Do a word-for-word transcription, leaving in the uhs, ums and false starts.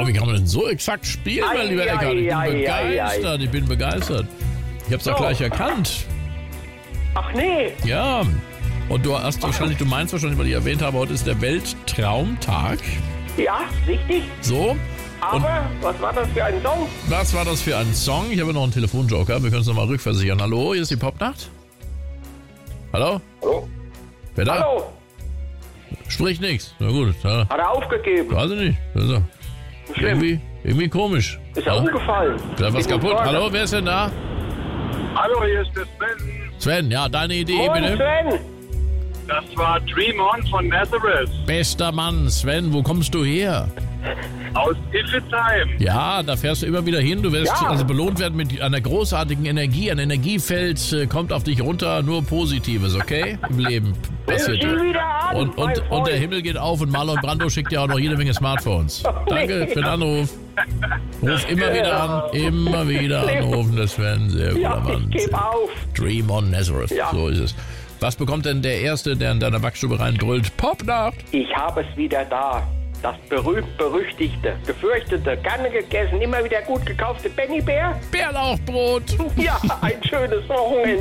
Oh, wie kann man denn so exakt spielen, mein lieber Eckhardt? Ich bin Ei, ei, begeistert, ei, ei. ich bin begeistert. Ich hab's doch So. gleich erkannt. Ach nee. Ja. Und du hast wahrscheinlich, du meinst wahrscheinlich, weil ich erwähnt habe, heute ist der Welttraumtag. Ja, richtig. So. Aber was war das für ein Song? Was war das für ein Song? Ich habe noch einen Telefonjoker. Wir können es nochmal rückversichern. Hallo, hier ist die Popnacht. Hallo? Hallo? Wer da? Hallo? Spricht nichts. Na gut. Ja. Hat er aufgegeben? Weiß ich nicht. Also, Schlimm. irgendwie, irgendwie komisch. Ist er umgefallen? Vielleicht was In den kaputt. Sorge. Hallo, wer ist denn da? Hallo, hier ist der Sven. Sven, ja, deine Idee Moin, bitte. Sven. Das war Dream On von Nazareth Bester Mann, Sven, wo kommst du her? aus Iffelsheim. Ja, da fährst du immer wieder hin. Du wirst Ja. also belohnt werden mit einer großartigen Energie. Ein Energiefeld äh, kommt auf dich runter. Nur Positives, okay? Im Leben passiert. Sieh wieder an, Und, mein und, und Freund. der Himmel geht auf und Marlon Brando schickt dir auch noch jede Menge Smartphones. Danke für den Anruf. Ruf immer wieder an. Immer wieder anrufen, das Sven. Sehr guter Ja, ich Mann. gebe auf. Dream on Nazareth. Ja. So ist es. Was bekommt denn der Erste, der in deiner Backstube reinbrüllt? Popnacht! Ich habe es wieder da. Das berühmt-berüchtigte, gefürchtete, gerne gegessen, immer wieder gut gekaufte Bennybär. Bärlauchbrot! Ja, ein schönes Wochenende.